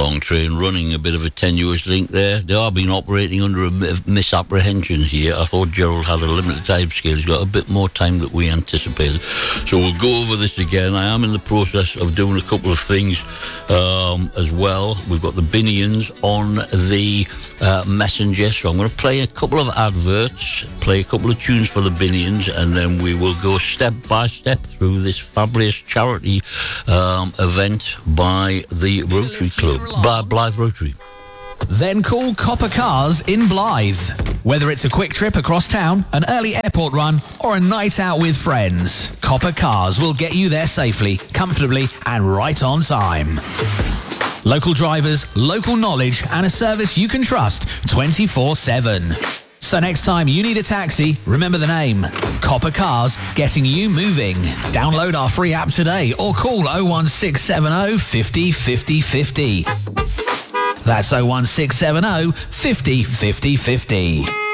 Long train running, a bit of a tenuous link there. They are been operating under a bit of misapprehension here. I thought Gerald had a limited time scale. He's got a bit more time than we anticipated. So we'll go over this again. I am in the process of doing a couple of things as well. We've got the Binions on the messenger, so I'm going to play a couple of adverts, play a couple of tunes for the Binions, and then we will go step by step through this fabulous charity event by the Rotary Club, by Blythe Rotary. Then call Copper Cars in Blythe. Whether it's a quick trip across town, an early airport run, or a night out with friends, Copper Cars will get you there safely, comfortably, and right on time. Local drivers, local knowledge, and a service you can trust 24/7. So next time you need a taxi, remember the name. Copper Cars, getting you moving. Download our free app today or call 01670 50 50 50. That's 01670 50 50 50.